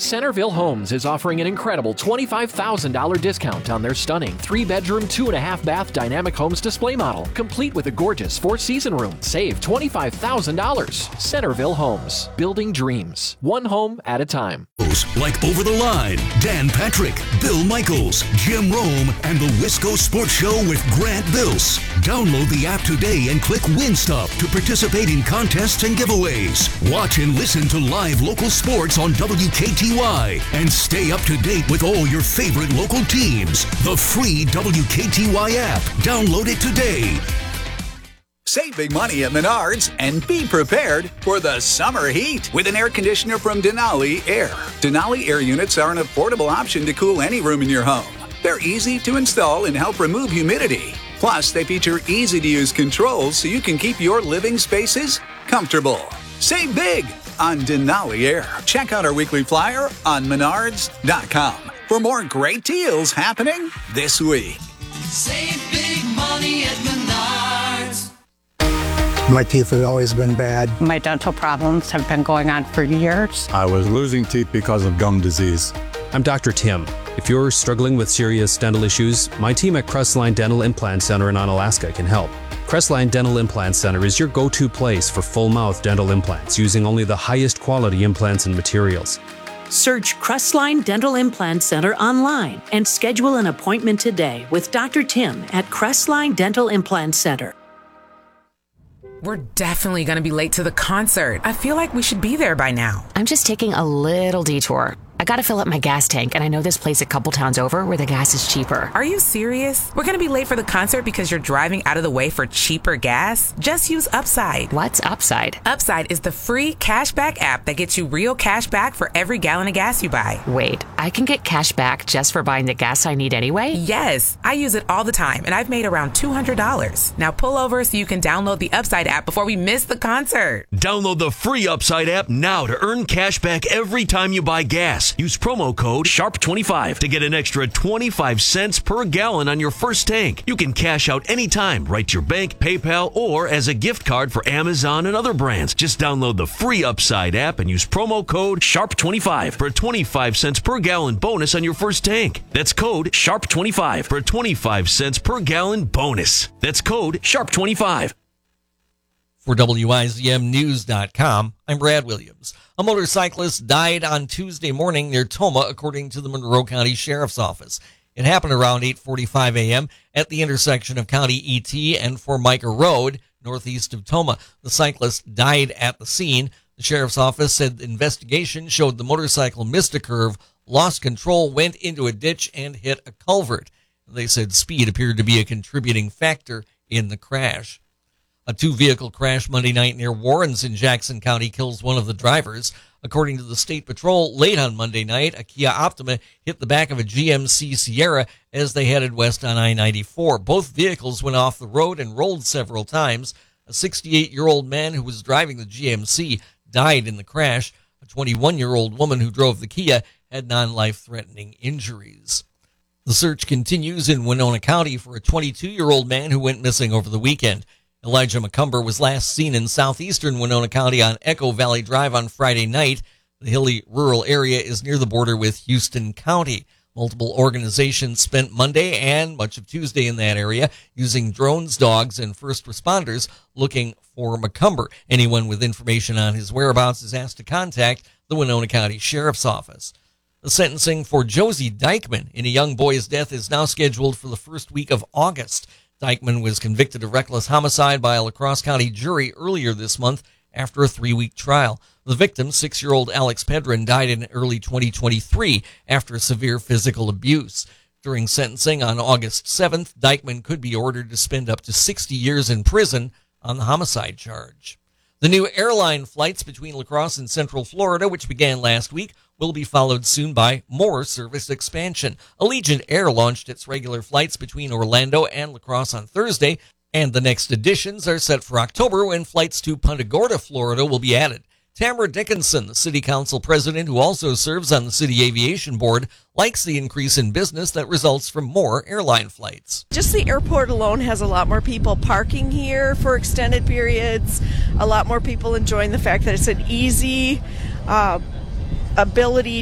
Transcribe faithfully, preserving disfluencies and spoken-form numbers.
Centerville Homes is offering an incredible twenty-five thousand dollars discount on their stunning three-bedroom, two-and-a-half-bath Dynamic Homes display model, complete with a gorgeous four-season room. Save twenty-five thousand dollars. Centerville Homes, building dreams, one home at a time. Like Over the Line, Dan Patrick, Bill Michaels, Jim Rome, and the Wisco Sports Show with Grant Bills. Download the app today and click Win Stuff to participate in contests and giveaways. Watch and listen to live local sports on W K T Y and stay up to date with all your favorite local teams. The free W K T Y app. Download it today. Save big money at Menards and be prepared for the summer heat with an air conditioner from Denali Air. Denali Air units are an affordable option to cool any room in your home. They're easy to install and help remove humidity. Plus, they feature easy-to-use controls so you can keep your living spaces comfortable. Save big on Denali Air. Check out our weekly flyer on menards dot com for more great deals happening this week. Save big money at Menards. My teeth have always been bad. My dental problems have been going on for years. I was losing teeth because of gum disease. I'm Doctor Tim. If you're struggling with serious dental issues, my team at Crestline Dental Implant Center in Onalaska can help. Crestline Dental Implant Center is your go-to place for full-mouth dental implants using only the highest quality implants and materials. Search Crestline Dental Implant Center online and schedule an appointment today with Doctor Tim at Crestline Dental Implant Center. We're definitely going to be late to the concert. I feel like we should be there by now. I'm just taking a little detour. I gotta fill up my gas tank, and I know this place a couple towns over where the gas is cheaper. Are you serious? We're gonna be late for the concert because you're driving out of the way for cheaper gas? Just use Upside. What's Upside? Upside is the free cashback app that gets you real cash back for every gallon of gas you buy. Wait, I can get cash back just for buying the gas I need anyway? Yes, I use it all the time, and I've made around two hundred dollars. Now pull over so you can download the Upside app before we miss the concert. Download the free Upside app now to earn cash back every time you buy gas. Use promo code sharp twenty-five to get an extra twenty-five cents per gallon on your first tank. You can cash out anytime, right to your bank, PayPal, or as a gift card for Amazon and other brands. Just download the free Upside app and use promo code sharp twenty-five for a twenty-five cents per gallon bonus on your first tank. That's code sharp twenty-five for a twenty-five cents per gallon bonus. That's code sharp twenty-five. For W I Z M News dot com, I'm Brad Williams. A motorcyclist died on Tuesday morning near Tomah, according to the Monroe County Sheriff's Office. It happened around eight forty-five a.m. at the intersection of County E T and Formica Road, northeast of Tomah. The cyclist died at the scene. The Sheriff's Office said the investigation showed the motorcycle missed a curve, lost control, went into a ditch, and hit a culvert. They said speed appeared to be a contributing factor in the crash. A two-vehicle crash Monday night near Warrens in Jackson County kills one of the drivers. According to the State Patrol, late on Monday night, a Kia Optima hit the back of a G M C Sierra as they headed west on I ninety-four. Both vehicles went off the road and rolled several times. A sixty-eight-year-old man who was driving the G M C died in the crash. A twenty-one-year-old woman who drove the Kia had non-life-threatening injuries. The search continues in Winona County for a twenty-two-year-old man who went missing over the weekend. Elijah McCumber was last seen in southeastern Winona County on Echo Valley Drive on Friday night. The hilly rural area is near the border with Houston County. Multiple organizations spent Monday and much of Tuesday in that area using drones, dogs, and first responders looking for McCumber. Anyone with information on his whereabouts is asked to contact the Winona County Sheriff's Office. The sentencing for Josie Dykman in a young boy's death is now scheduled for the first week of August. Dykman was convicted of reckless homicide by a La Crosse County jury earlier this month after a three-week trial. The victim, six-year-old Alex Pedron, died in early twenty twenty-three after severe physical abuse. During sentencing on August seventh, Dykman could be ordered to spend up to sixty years in prison on the homicide charge. The new airline flights between La Crosse and Central Florida, which began last week, will be followed soon by more service expansion. Allegiant Air launched its regular flights between Orlando and La Crosse on Thursday, and the next editions are set for October when flights to Punta Gorda, Florida will be added. Tamara Dickinson, the city council president who also serves on the city aviation board, likes the increase in business that results from more airline flights. Just the airport alone has a lot more people parking here for extended periods, a lot more people enjoying the fact that it's an easy uh, ability